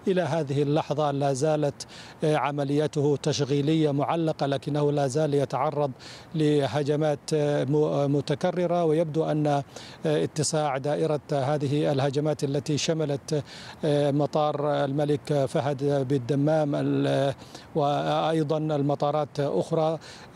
إلى هذه اللحظة لا زالت عملياته تشغيلية معلقة، لكنه لا زال يتعرض لهجمات متكررة، ويبدو أن اتساع دائرة هذه الهجمات التي شملت مطار الملك فهد بالدمام وأيضا المطارات أخرى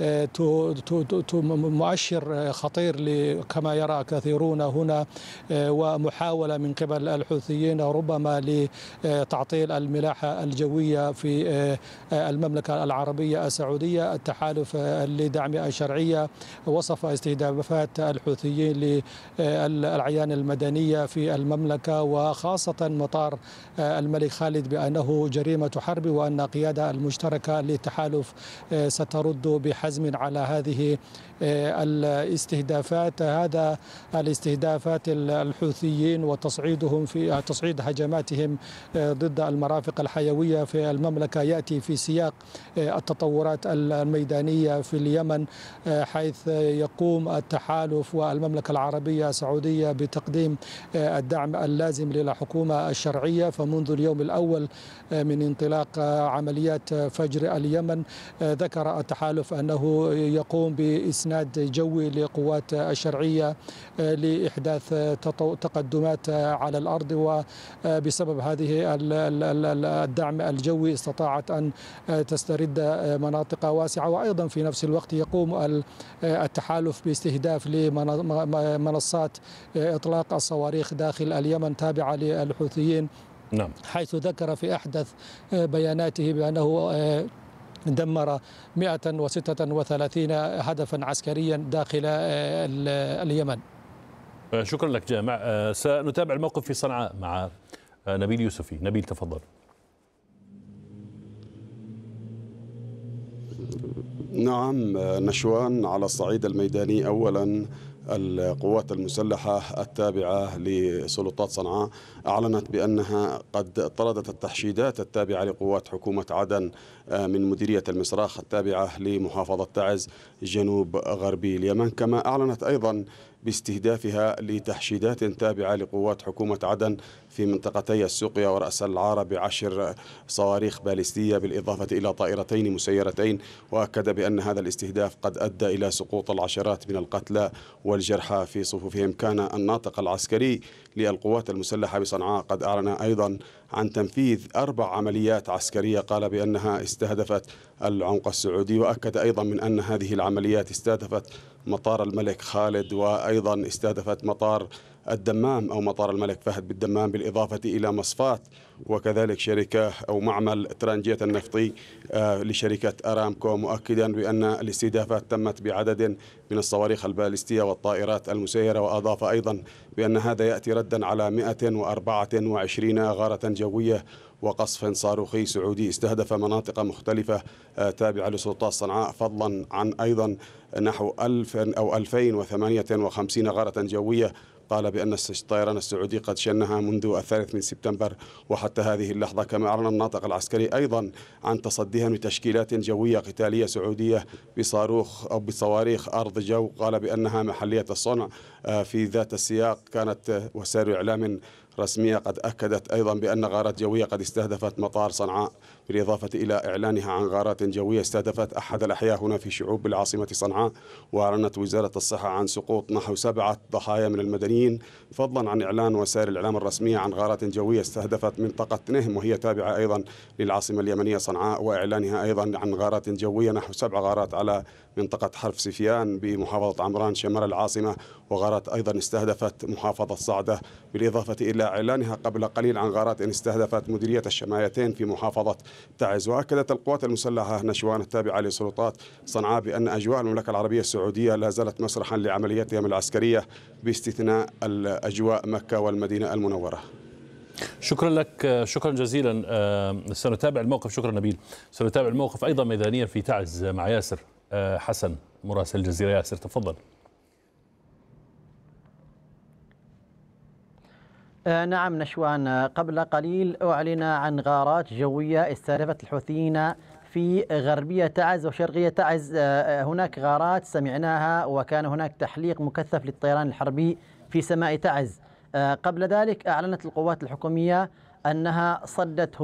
مؤشر خطير كما يرى كثيرون هنا، ومحاولة من قبل الحوثيين ربما لتعطيل الملاحة الجوية في المملكة العربية السعودية. التحالف لدعم الشرعية وصف استهدافات الحوثيين للأعيان المدنية في المملكة وخاصة مطار الملك خالد بأنه جريمة حرب، وأن القيادة المشتركة للتحالف سترد بحزم على هذه الاستهدافات. هذا الاستهدافات الحوثيين وتصعيدهم في تصعيد هجماتهم ضد المرافق الحيوية في المملكة يأتي في سياق التطورات الميدانية في اليمن، حيث يقوم التحالف والمملكة العربية السعودية بتقديم الدعم اللازم للحكومة الشرعية. فمنذ اليوم الأول من انطلاق عمليات فجر اليمن ذكر التحالف أنه يقوم بإسناد جوي لقوات الشرعية لإحداث تقدمات على الأرض، وبسبب هذه الدعم الجوي استطاعت أن تسترد مناطق واسعة. وأيضا في نفس الوقت يقوم التحالف باستهداف لمنصات إطلاق الصواريخ داخل اليمن تابعة للحوثيين. نعم. حيث ذكر في أحدث بياناته بأنه دمر 136 هدفا عسكريا داخل اليمن. شكرا لك جامع. سنتابع الموقف في صنعاء مع نبيل يوسفي. نبيل تفضل. نعم نشوان، على الصعيد الميداني أولا القوات المسلحة التابعة لسلطات صنعاء أعلنت بأنها قد طردت التحشيدات التابعة لقوات حكومة عدن من مديرية المصراخ التابعة لمحافظة تعز جنوب غربي اليمن، كما أعلنت أيضا باستهدافها لتحشيدات تابعة لقوات حكومة عدن في منطقتي السقيا ورأس العارة ب10 صواريخ باليستية بالإضافة إلى طائرتين مسيرتين. وأكد بأن هذا الاستهداف قد أدى إلى سقوط العشرات من القتلى والجرحى في صفوفهم. كان الناطق العسكري للقوات المسلحة بصنعاء قد أعلن أيضا عن تنفيذ 4 عمليات عسكرية قال بأنها استهدفت العمق السعودي، وأكد أيضا من أن هذه العمليات استهدفت مطار الملك خالد وأيضا استهدفت مطار الدمام أو مطار الملك فهد بالدمام بالإضافة إلى مصفات وكذلك شركة أو معمل ترانجيت النفطي لشركة أرامكو، مؤكدا بأن الاستهدافات تمت بعدد من الصواريخ البالستية والطائرات المسيرة. وأضاف أيضا بأن هذا يأتي ردا على 124 غارة جوية وقصف صاروخي سعودي استهدف مناطق مختلفة تابعة لسلطات صنعاء، فضلا عن أيضا نحو 1000 أو 2058 غارة جوية قال بأن الطيران السعودي قد شنها منذ 3 سبتمبر وحتى هذه اللحظة. كما أعلن الناطق العسكري أيضا عن تصديهم لتشكيلات جوية قتالية سعودية بصاروخ أو بصواريخ أرض جو قال بأنها محلية الصنع. في ذات السياق كانت وسائل إعلام رسمية قد أكدت أيضا بأن غارات جوية قد استهدفت مطار صنعاء، بالإضافة إلى إعلانها عن غارات جوية استهدفت أحد الأحياء هنا في شعوب بالعاصمة صنعاء. وأعلنت وزارة الصحة عن سقوط نحو 7 ضحايا من المدنيين، فضلا عن إعلان وسائل الإعلام الرسمية عن غارات جوية استهدفت منطقة نهم وهي تابعة أيضا للعاصمة اليمنية صنعاء، وإعلانها أيضا عن غارات جوية نحو 7 غارات على منطقة حرف سفيان بمحافظة عمران شمال العاصمة، وغارات أيضا استهدفت محافظة صعدة، بالإضافة إلى إعلانها قبل قليل عن غارات استهدفت مديرية الشمايتين في محافظة تعز. وأكدت القوات المسلحة نشوان التابعة لسلطات صنعاء بأن أجواء المملكة العربية السعودية لا زالت مسرحا لعملياتهم العسكرية باستثناء الأجواء مكة والمدينة المنورة. شكرا لك، شكرا جزيلا. سنتابع الموقف. شكرا نبيل. سنتابع الموقف أيضا ميدانيا في تعز مع ياسر حسن مراسل الجزيرة. ياسر تفضل. نعم نشوان، قبل قليل أعلن عن غارات جوية استهدفت الحوثيين في غربية تعز وشرقية تعز. هناك غارات سمعناها وكان هناك تحليق مكثف للطيران الحربي في سماء تعز. قبل ذلك أعلنت القوات الحكومية أنها صدت